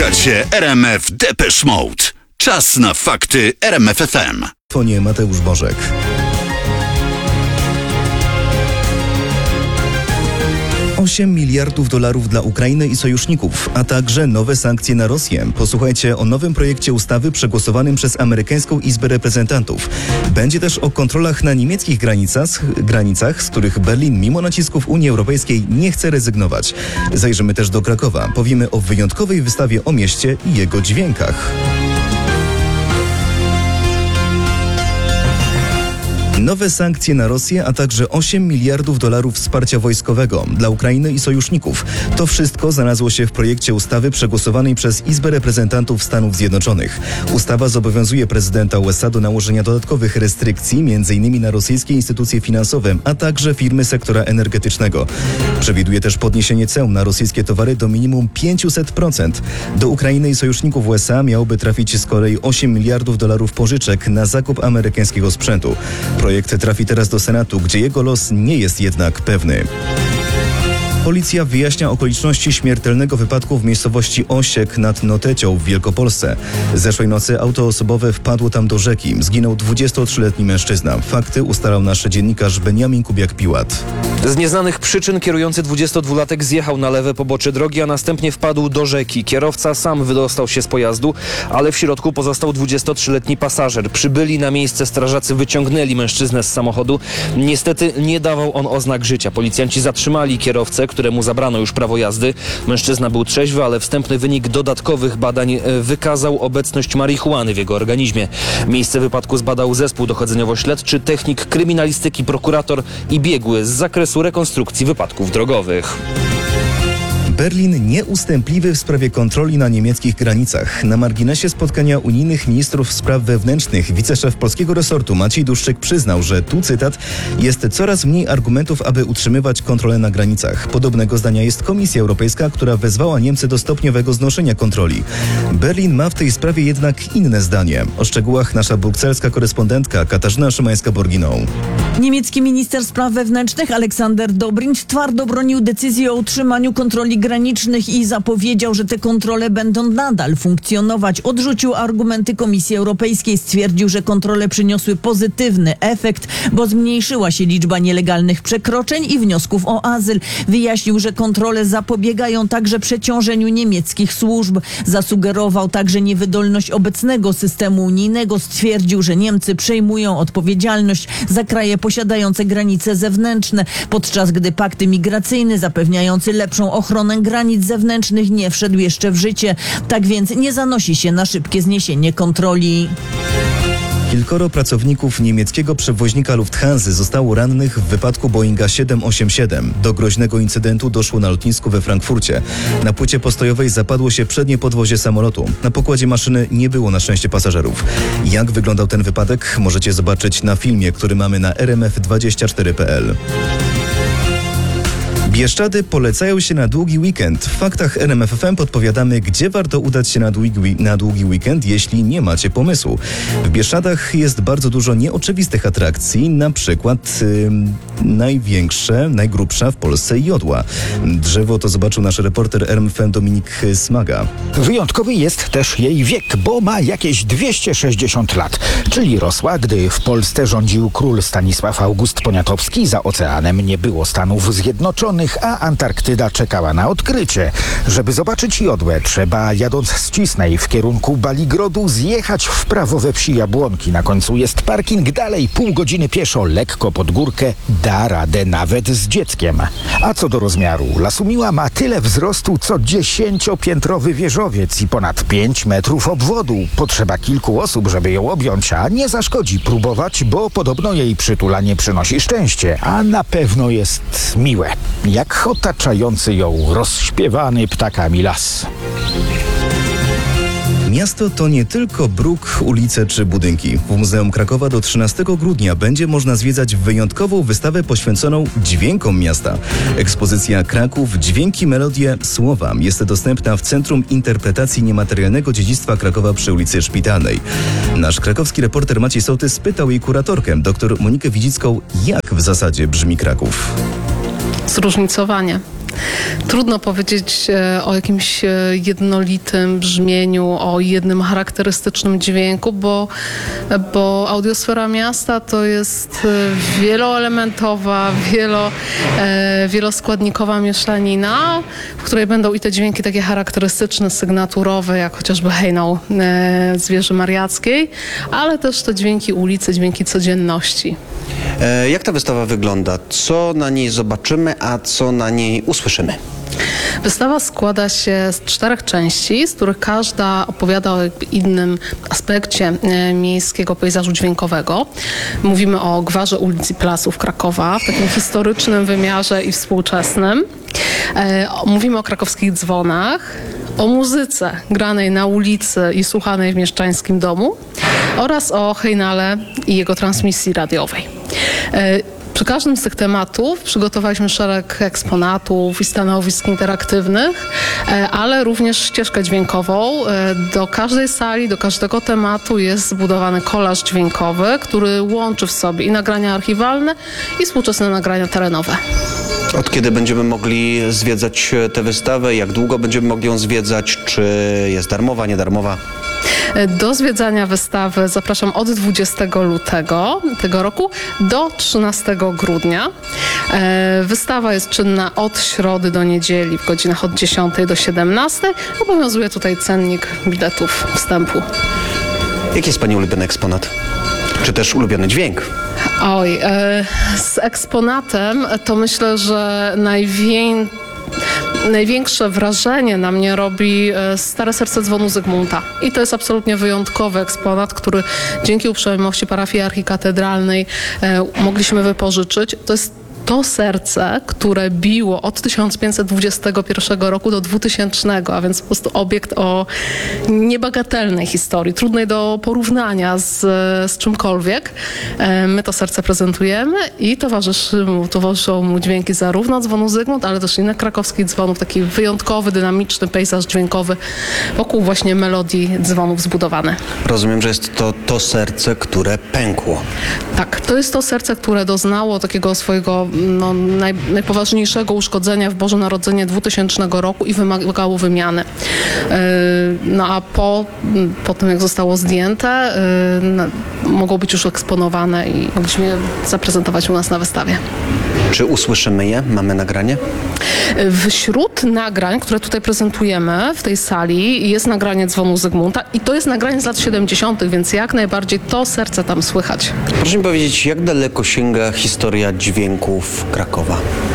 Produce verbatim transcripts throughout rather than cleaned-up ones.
Słuchacie R M F Depeche Mode. Czas na fakty R M F F M. Fonie Mateusz Bożek. osiem miliardów dolarów dla Ukrainy i sojuszników, a także nowe sankcje na Rosję. Posłuchajcie o nowym projekcie ustawy przegłosowanym przez amerykańską Izbę Reprezentantów. Będzie też o kontrolach na niemieckich granicach, granicach, z których Berlin mimo nacisków Unii Europejskiej nie chce rezygnować. Zajrzymy też do Krakowa. Powiemy o wyjątkowej wystawie o mieście i jego dźwiękach. Nowe sankcje na Rosję, a także osiem miliardów dolarów wsparcia wojskowego dla Ukrainy i sojuszników. To wszystko znalazło się w projekcie ustawy przegłosowanej przez Izbę Reprezentantów Stanów Zjednoczonych. Ustawa zobowiązuje prezydenta U S A do nałożenia dodatkowych restrykcji, m.in. na rosyjskie instytucje finansowe, a także firmy sektora energetycznego. Przewiduje też podniesienie ceł na rosyjskie towary do minimum pięćset procent. Do Ukrainy i sojuszników U S A miałoby trafić z kolei osiem miliardów dolarów pożyczek na zakup amerykańskiego sprzętu. Projekt trafi teraz do Senatu, gdzie jego los nie jest jednak pewny. Policja wyjaśnia okoliczności śmiertelnego wypadku w miejscowości Osiek nad Notecią w Wielkopolsce. Zeszłej nocy auto osobowe wpadło tam do rzeki. Zginął dwudziestotrzyletni mężczyzna. Fakty ustalał nasz dziennikarz Beniamin Kubiak-Piłat. Z nieznanych przyczyn kierujący dwudziestodwulatek zjechał na lewe pobocze drogi, a następnie wpadł do rzeki. Kierowca sam wydostał się z pojazdu, ale w środku pozostał dwudziestotrzyletni pasażer. Przybyli na miejsce strażacy wyciągnęli mężczyznę z samochodu. Niestety nie dawał on oznak życia. Policjanci zatrzymali kierowcę, któremu zabrano już prawo jazdy. Mężczyzna był trzeźwy, ale wstępny wynik dodatkowych badań wykazał obecność marihuany w jego organizmie. Miejsce wypadku zbadał zespół dochodzeniowo-śledczy, technik kryminalistyki, prokurator i biegły z zakresu rekonstrukcji wypadków drogowych. Berlin nieustępliwy w sprawie kontroli na niemieckich granicach. Na marginesie spotkania unijnych ministrów spraw wewnętrznych wiceszef polskiego resortu Maciej Duszczyk przyznał, że tu cytat jest coraz mniej argumentów, aby utrzymywać kontrolę na granicach. Podobnego zdania jest Komisja Europejska, która wezwała Niemcy do stopniowego znoszenia kontroli. Berlin ma w tej sprawie jednak inne zdanie. O szczegółach nasza brukselska korespondentka Katarzyna Szymańska-Borginą. Niemiecki minister spraw wewnętrznych Aleksander Dobrindt twardo bronił decyzji o utrzymaniu kontroli granicznych i zapowiedział, że te kontrole będą nadal funkcjonować. Odrzucił argumenty Komisji Europejskiej. Stwierdził, że kontrole przyniosły pozytywny efekt, bo zmniejszyła się liczba nielegalnych przekroczeń i wniosków o azyl. Wyjaśnił, że kontrole zapobiegają także przeciążeniu niemieckich służb. Zasugerował także niewydolność obecnego systemu unijnego. Stwierdził, że Niemcy przejmują odpowiedzialność za kraje posiadające granice zewnętrzne, podczas gdy pakt migracyjny zapewniający lepszą ochronę granic zewnętrznych nie wszedł jeszcze w życie. Tak więc nie zanosi się na szybkie zniesienie kontroli. Kilkoro pracowników niemieckiego przewoźnika Lufthansa zostało rannych w wypadku Boeinga siedem osiem siedem. Do groźnego incydentu doszło na lotnisku we Frankfurcie. Na płycie postojowej zapadło się przednie podwozie samolotu. Na pokładzie maszyny nie było na szczęście pasażerów. Jak wyglądał ten wypadek, możecie zobaczyć na filmie, który mamy na r m f dwadzieścia cztery kropka p l. Bieszczady polecają się na długi weekend. W faktach R M F F M podpowiadamy, gdzie warto udać się na długi, na długi weekend, jeśli nie macie pomysłu. W Bieszczadach jest bardzo dużo nieoczywistych atrakcji, na przykład yy, największe, najgrubsza w Polsce jodła. Drzewo to zobaczył nasz reporter R M F M Dominik Smaga. Wyjątkowy jest też jej wiek, bo ma jakieś dwieście sześćdziesiąt lat, czyli rosła, gdy w Polsce rządził król Stanisław August Poniatowski. Za oceanem nie było Stanów Zjednoczonych, a Antarktyda czekała na odkrycie. Żeby zobaczyć jodłę, trzeba jadąc z Cisnej w kierunku Baligrodu zjechać w prawo we wsi Jabłonki. Na końcu jest parking, dalej pół godziny pieszo, lekko pod górkę, da radę nawet z dzieckiem. A co do rozmiaru, Lasumiła ma tyle wzrostu co dziesięciopiętrowy wieżowiec i ponad pięć metrów obwodu. Potrzeba kilku osób, żeby ją objąć, a nie zaszkodzi próbować, bo podobno jej przytulanie przynosi szczęście, a na pewno jest miłe. Jak otaczający ją rozśpiewany ptakami las. Miasto to nie tylko bruk, ulice czy budynki. W Muzeum Krakowa do trzynastego grudnia będzie można zwiedzać wyjątkową wystawę poświęconą dźwiękom miasta. Ekspozycja Kraków, dźwięki, melodie, słowa jest dostępna w Centrum Interpretacji Niematerialnego Dziedzictwa Krakowa przy ulicy Szpitalnej. Nasz krakowski reporter Maciej Sołtys spytał jej kuratorkę, dr Monikę Widzicką, jak w zasadzie brzmi Kraków. Zróżnicowanie. Trudno powiedzieć e, o jakimś e, jednolitym brzmieniu, o jednym charakterystycznym dźwięku, bo, bo audiosfera miasta to jest e, wieloelementowa, wielo, e, wieloskładnikowa mieszanina, w której będą i te dźwięki takie charakterystyczne, sygnaturowe, jak chociażby hejnał e, z wieży mariackiej, ale też te dźwięki ulicy, dźwięki codzienności. E, jak ta wystawa wygląda? Co na niej zobaczymy, a co na niej usłyszymy? Wystawa składa się z czterech części, z których każda opowiada o jakby innym aspekcie e, miejskiego pejzażu dźwiękowego. Mówimy o gwarze ulic i placów Krakowa w takim historycznym wymiarze i współczesnym. E, o- mówimy o krakowskich dzwonach, o muzyce granej na ulicy i słuchanej w mieszczańskim domu oraz o hejnale i jego transmisji radiowej. E, Przy każdym z tych tematów przygotowaliśmy szereg eksponatów i stanowisk interaktywnych, e, ale również ścieżkę dźwiękową. E, Do każdej sali, do każdego tematu jest zbudowany kolaż dźwiękowy, który łączy w sobie i nagrania archiwalne, i współczesne nagrania terenowe. Od kiedy będziemy mogli zwiedzać tę wystawę? Jak długo będziemy mogli ją zwiedzać? Czy jest darmowa, niedarmowa? Do zwiedzania wystawy zapraszam od dwudziestego lutego tego roku do trzynastego grudnia. E, Wystawa jest czynna od środy do niedzieli w godzinach od dziesiątej do siedemnastej. Obowiązuje tutaj cennik biletów wstępu. Jaki jest Pani ulubiony eksponat? Czy też ulubiony dźwięk? Oj, e, z eksponatem to myślę, że najwię... największe wrażenie na mnie robi e, Stare Serce Dzwonu Zygmunta. I to jest absolutnie wyjątkowy eksponat, który dzięki uprzejmości parafii archikatedralnej e, mogliśmy wypożyczyć. To jest to serce, które biło od tysiąc pięćset dwudziestego pierwszego roku do dwutysięcznego, a więc po prostu obiekt o niebagatelnej historii, trudnej do porównania z, z czymkolwiek. E, My to serce prezentujemy i towarzyszy mu, towarzyszą mu dźwięki zarówno dzwonu Zygmunt, ale też innych krakowskich dzwonów, taki wyjątkowy, dynamiczny pejzaż dźwiękowy wokół właśnie melodii dzwonów zbudowany. Rozumiem, że jest to to serce, które pękło. Tak, to jest to serce, które doznało takiego swojego no, naj, najpoważniejszego uszkodzenia w Boże Narodzenie dwutysięcznego roku i wymagało wymiany. Yy, no a po, po tym, jak zostało zdjęte, yy, no, mogło być już eksponowane i mogliśmy je zaprezentować u nas na wystawie. Czy usłyszymy je? Mamy nagranie? Wśród nagrań, które tutaj prezentujemy w tej sali, jest nagranie dzwonu Zygmunta i to jest nagranie z lat siedemdziesiątych, więc jak najbardziej to serce tam słychać. Proszę mi powiedzieć, jak daleko sięga historia dźwięków Krakowa?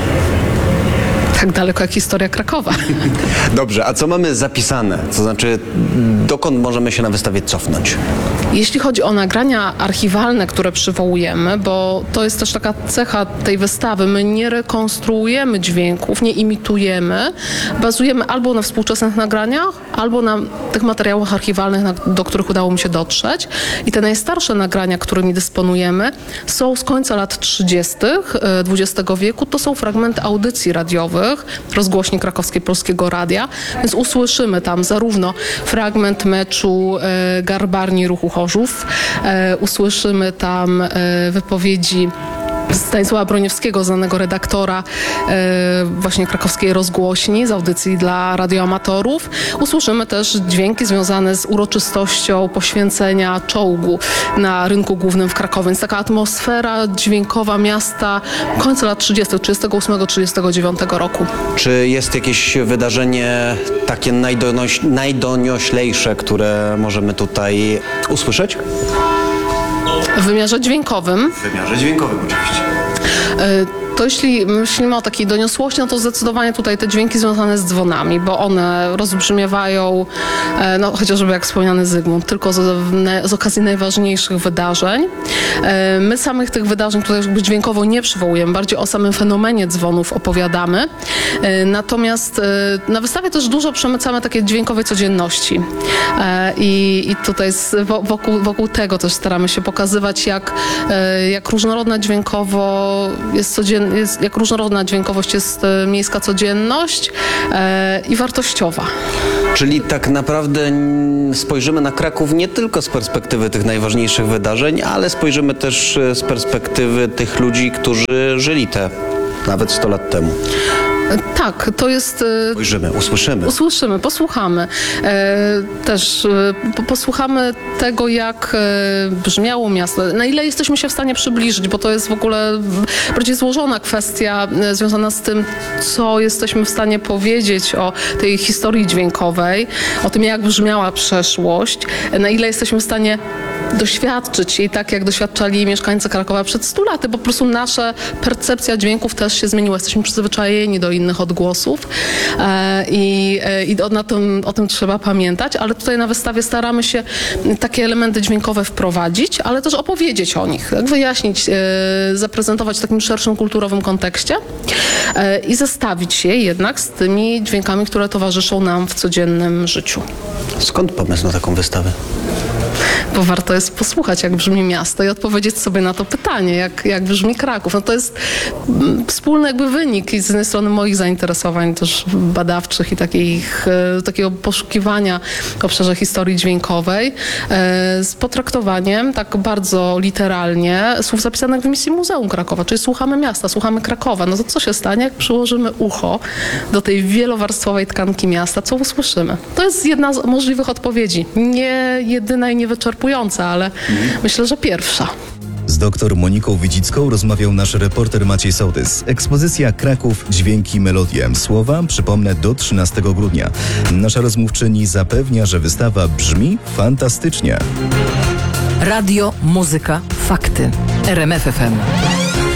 Tak daleko jak historia Krakowa. Dobrze, a co mamy zapisane? To znaczy, dokąd możemy się na wystawie cofnąć? Jeśli chodzi o nagrania archiwalne, które przywołujemy, bo to jest też taka cecha tej wystawy, my nie rekonstruujemy dźwięków, nie imitujemy, bazujemy albo na współczesnych nagraniach, albo na tych materiałach archiwalnych, na, do których udało mi się dotrzeć. I te najstarsze nagrania, którymi dysponujemy, są z końca lat trzydziestych dwudziestego wieku. To są fragmenty audycji radiowych, rozgłośni krakowskiej Polskiego Radia, więc usłyszymy tam zarówno fragment meczu e, Garbarni Ruchu Chorzów, e, usłyszymy tam e, wypowiedzi Stanisława Broniewskiego, znanego redaktora e, właśnie krakowskiej rozgłośni z audycji dla radioamatorów. Usłyszymy też dźwięki związane z uroczystością poświęcenia czołgu na rynku głównym w Krakowie. Więc taka atmosfera dźwiękowa miasta końca lat trzydziestych, trzydziestego ósmego, trzydziestego dziewiątego roku. Czy jest jakieś wydarzenie takie najdonoś, najdonioślejsze, które możemy tutaj usłyszeć? W wymiarze dźwiękowym W wymiarze dźwiękowym oczywiście. e, to jeśli myślimy o takiej doniosłości, no to zdecydowanie tutaj te dźwięki związane z dzwonami, bo one rozbrzmiewają, e, no chociażby jak wspomniany Zygmunt, tylko z, ne, z okazji najważniejszych wydarzeń. E, my samych tych wydarzeń tutaj jakby dźwiękowo nie przywołujemy, bardziej o samym fenomenie dzwonów opowiadamy. E, natomiast e, na wystawie też dużo przemycamy takiej dźwiękowej codzienności. E, i, I tutaj z, wokół, wokół tego też staramy się pokazywać, jak, e, jak różnorodna dźwiękowo jest codziennie, jest, jak różnorodna dźwiękowość jest e, miejska codzienność e, i wartościowa. Czyli tak naprawdę mm, spojrzymy na Kraków nie tylko z perspektywy tych najważniejszych wydarzeń, ale spojrzymy też e, z perspektywy tych ludzi, którzy żyli te nawet sto lat temu. Tak. Tak, to jest... e, Spojrzymy, usłyszymy. Usłyszymy, posłuchamy. E, też e, po, posłuchamy tego, jak e, brzmiało miasto, na ile jesteśmy się w stanie przybliżyć, bo to jest w ogóle bardziej złożona kwestia e, związana z tym, co jesteśmy w stanie powiedzieć o tej historii dźwiękowej, o tym, jak brzmiała przeszłość, e, na ile jesteśmy w stanie doświadczyć jej tak, jak doświadczali mieszkańcy Krakowa przed stu laty, bo po prostu nasza percepcja dźwięków też się zmieniła. Jesteśmy przyzwyczajeni do innych odgłosów e, i, e, i o, na tym, o tym trzeba pamiętać, ale tutaj na wystawie staramy się takie elementy dźwiękowe wprowadzić, ale też opowiedzieć o nich, tak, wyjaśnić, e, zaprezentować w takim szerszym kulturowym kontekście e, i zestawić je jednak z tymi dźwiękami, które towarzyszą nam w codziennym życiu. Skąd pomysł na taką wystawę? Bo warto jest posłuchać, jak brzmi miasto i odpowiedzieć sobie na to pytanie, jak, jak brzmi Kraków. No to jest mm, wspólny jakby wynik i z jednej strony moich zainteresowań też badawczych i takich, e, takiego poszukiwania w obszarze historii dźwiękowej e, z potraktowaniem tak bardzo literalnie słów zapisanych w misji Muzeum Krakowa, czyli słuchamy miasta, słuchamy Krakowa. No to co się stanie, jak przyłożymy ucho do tej wielowarstwowej tkanki miasta, co usłyszymy? To jest jedna z możliwych odpowiedzi. Nie jedyna i niewyczerpująca, ale myślę, że pierwsza. Z doktor Moniką Widzicką rozmawiał nasz reporter Maciej Sołtys. Ekspozycja Kraków, dźwięki, melodie. Słowa, przypomnę, do trzynastego grudnia. Nasza rozmówczyni zapewnia, że wystawa brzmi fantastycznie. Radio, muzyka, fakty. R M F F M.